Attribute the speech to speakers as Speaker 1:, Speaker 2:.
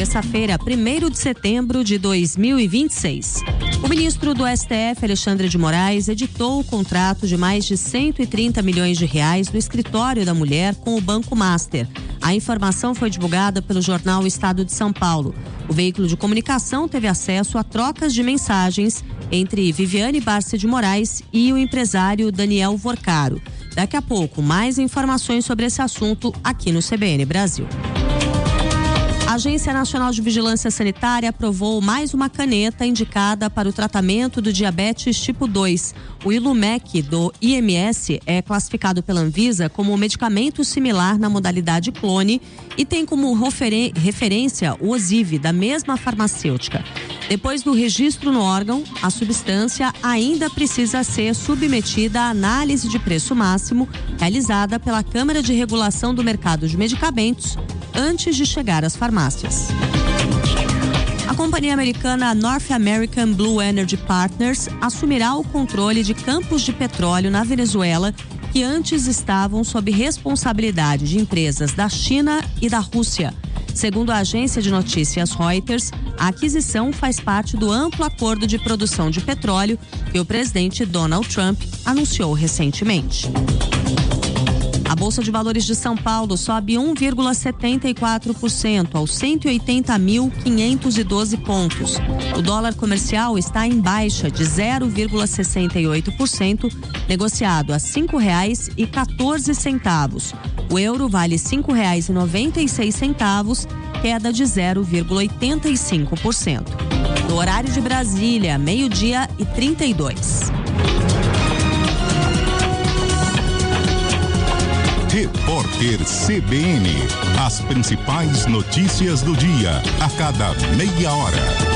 Speaker 1: terça-feira, 1º de setembro de 2026. O ministro do STF, Alexandre de Moraes, editou o contrato de mais de 130 milhões de reais no escritório da mulher com o Banco Master. A informação foi divulgada pelo jornal Estado de São Paulo. O veículo de comunicação teve acesso a trocas de mensagens entre Viviane Barça de Moraes e o empresário Daniel Vorcaro. Daqui a pouco, mais informações sobre esse assunto aqui no CBN Brasil. A Agência Nacional de Vigilância Sanitária aprovou mais uma caneta indicada para o tratamento do diabetes tipo 2. O Ilumec do IMS é classificado pela Anvisa como um medicamento similar na modalidade clone e tem como referência o Ozivy, da mesma farmacêutica. Depois do registro no órgão, a substância ainda precisa ser submetida à análise de preço máximo realizada pela Câmara de Regulação do Mercado de Medicamentos antes de chegar às farmácias. A companhia americana North American Blue Energy Partners assumirá o controle de campos de petróleo na Venezuela que antes estavam sob responsabilidade de empresas da China e da Rússia. Segundo a agência de notícias Reuters, a aquisição faz parte do amplo acordo de produção de petróleo que o presidente Donald Trump anunciou recentemente. A Bolsa de Valores de São Paulo sobe 1,74% aos 180.512 pontos. O dólar comercial está em baixa de 0,68%, negociado a R$ 5,14. O euro vale R$ 5,96, queda de 0,85%. No horário de Brasília, 12:32.
Speaker 2: Repórter CBN. As principais notícias do dia, a cada meia hora.